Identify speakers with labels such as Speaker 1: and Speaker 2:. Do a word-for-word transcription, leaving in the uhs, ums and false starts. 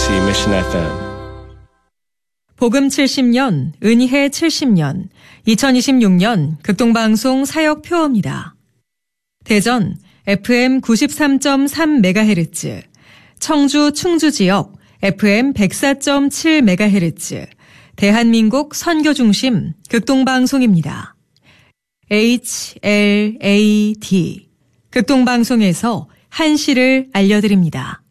Speaker 1: 케이비씨 Mission 에프엠.
Speaker 2: 복음 칠십 년, 은혜 칠십 년, 이천이십육 년 극동방송 사역표어입니다. 대전 에프엠 구십삼 점 삼 메가헤르츠, 청주 충주지역 에프엠 백사 점 칠 메가헤르츠, 대한민국 선교중심 극동방송입니다. 에이치 엘 에이 디, 극동방송에서 한시를 알려드립니다.